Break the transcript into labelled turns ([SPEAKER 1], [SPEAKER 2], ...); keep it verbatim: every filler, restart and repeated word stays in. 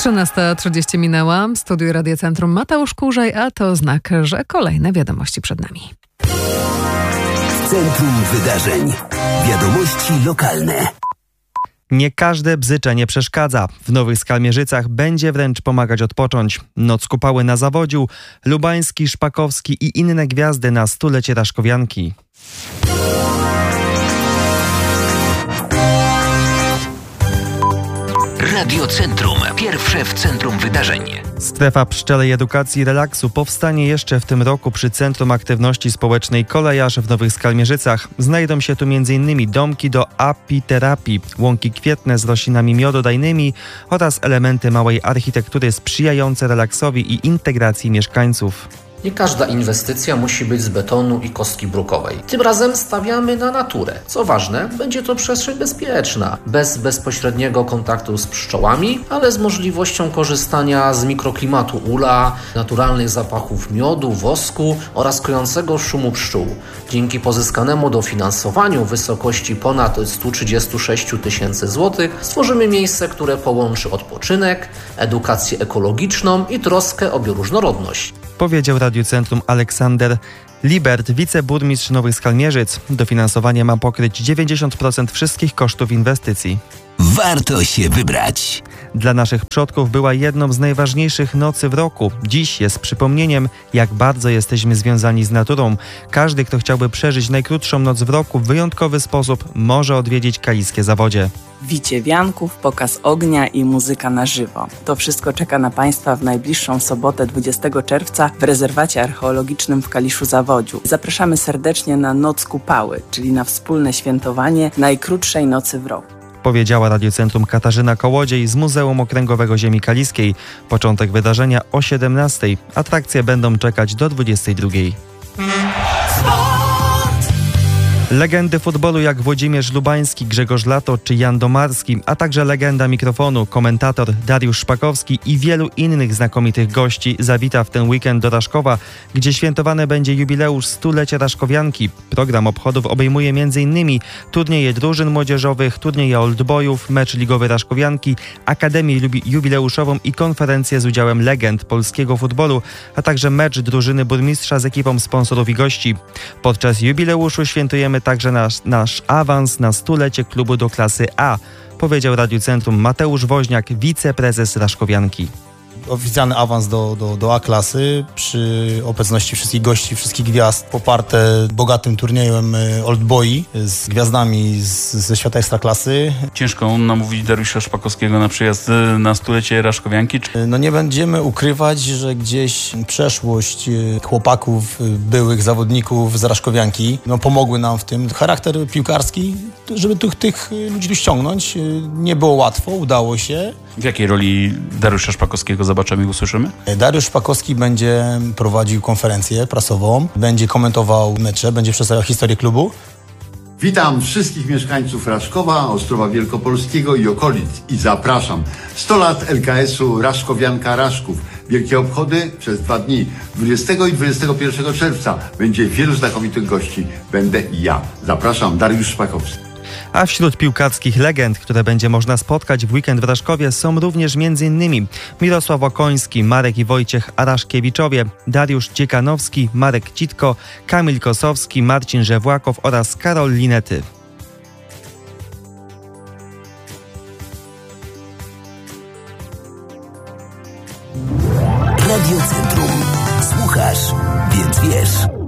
[SPEAKER 1] trzynasta trzydzieści minęła. W studiu Radia Centrum Mateusz Kurzaj, a to znak, że kolejne wiadomości przed nami.
[SPEAKER 2] Centrum Wydarzeń. Wiadomości lokalne.
[SPEAKER 3] Nie każde bzyczenie przeszkadza. W Nowych Skalmierzycach będzie wręcz pomagać odpocząć. Noc kupały na Zawodziu, Lubański, Szpakowski i inne gwiazdy na stulecie Raszkowianki.
[SPEAKER 2] Radio Centrum. Pierwsze w centrum wydarzeń.
[SPEAKER 3] Strefa pszczelej edukacji i relaksu powstanie jeszcze w tym roku przy Centrum Aktywności Społecznej Kolejarz w Nowych Skalmierzycach. Znajdą się tu m.in. domki do apiterapii, łąki kwietne z roślinami miododajnymi oraz elementy małej architektury sprzyjające relaksowi i integracji mieszkańców.
[SPEAKER 4] Nie każda inwestycja musi być z betonu i kostki brukowej. Tym razem stawiamy na naturę. Co ważne, będzie to przestrzeń bezpieczna, bez bezpośredniego kontaktu z pszczołami, ale z możliwością korzystania z mikroklimatu ula, naturalnych zapachów miodu, wosku oraz kojącego szumu pszczół. Dzięki pozyskanemu dofinansowaniu w wysokości ponad sto trzydzieści sześć tysięcy złotych stworzymy miejsce, które połączy odpoczynek, edukację ekologiczną i troskę o bioróżnorodność.
[SPEAKER 3] Powiedział Radiu Centrum Aleksander Libert, wiceburmistrz Nowych Skalmierzyc. Dofinansowanie ma pokryć dziewięćdziesiąt procent wszystkich kosztów inwestycji.
[SPEAKER 2] Warto się wybrać.
[SPEAKER 3] Dla naszych przodków była jedną z najważniejszych nocy w roku. Dziś jest przypomnieniem, jak bardzo jesteśmy związani z naturą. Każdy, kto chciałby przeżyć najkrótszą noc w roku w wyjątkowy sposób, może odwiedzić kaliskie Zawodzie.
[SPEAKER 5] Wicie wianków, pokaz ognia i muzyka na żywo. To wszystko czeka na Państwa w najbliższą sobotę dwudziestego czerwca w rezerwacie archeologicznym w Kaliszu Zawodziu. Zapraszamy serdecznie na Noc Kupały, czyli na wspólne świętowanie najkrótszej nocy w roku.
[SPEAKER 3] Powiedziała Radiocentrum Katarzyna Kołodziej z Muzeum Okręgowego Ziemi Kaliskiej. Początek wydarzenia o siedemnastej. Atrakcje będą czekać do dwudziestej drugiej. Legendy futbolu jak Włodzimierz Lubański, Grzegorz Lato czy Jan Domarski, a także legenda mikrofonu, komentator Dariusz Szpakowski i wielu innych znakomitych gości zawita w ten weekend do Raszkowa, gdzie świętowany będzie jubileusz stulecia Raszkowianki. Program obchodów obejmuje m.in. turnieje drużyn młodzieżowych, turnieje oldboyów, mecz ligowy Raszkowianki, akademię jubileuszową i konferencję z udziałem legend polskiego futbolu, a także mecz drużyny burmistrza z ekipą sponsorów i gości. Podczas jubileuszu świętujemy także nasz, nasz awans na stulecie klubu do klasy A, powiedział Radiu Centrum Mateusz Woźniak, wiceprezes Raszkowianki.
[SPEAKER 6] Oficjalny awans do, do, do A-klasy przy obecności wszystkich gości, wszystkich gwiazd, poparte bogatym turniejem Oldboy z gwiazdami z, ze świata ekstraklasy.
[SPEAKER 7] Ciężko namówić Dariusza Szpakowskiego na przyjazd na stulecie Raszkowianki.
[SPEAKER 6] No nie będziemy ukrywać, że gdzieś przeszłość chłopaków, byłych zawodników z Raszkowianki no pomogły nam w tym. Charakter piłkarski, żeby tych, tych ludzi tu ściągnąć, nie było łatwo, udało się.
[SPEAKER 7] W jakiej roli Dariusza Szpakowskiego zobaczymy i usłyszymy?
[SPEAKER 6] Dariusz Szpakowski będzie prowadził konferencję prasową, będzie komentował mecze, będzie przedstawiał historię klubu.
[SPEAKER 8] Witam wszystkich mieszkańców Raszkowa, Ostrowa Wielkopolskiego i okolic i zapraszam. sto lat L K S-u Raszkowianka Raszków. Wielkie obchody przez dwa dni. dwudziestego i dwudziestego pierwszego czerwca będzie wielu znakomitych gości. Będę i ja. Zapraszam, Dariusz Szpakowski.
[SPEAKER 3] A wśród piłkarskich legend, które będzie można spotkać w weekend w Raszkowie, są również m.in. Mirosław Okoński, Marek i Wojciech Araszkiewiczowie, Dariusz Dziekanowski, Marek Citko, Kamil Kosowski, Marcin Żewłakow oraz Karol Linety.
[SPEAKER 2] Radio Centrum. Słuchasz, więc wiesz.